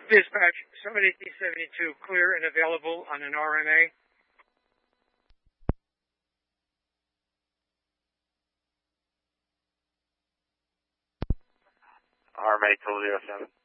Dispatch, Summit 1872, clear and available on an RMA. RMA Toledo 07.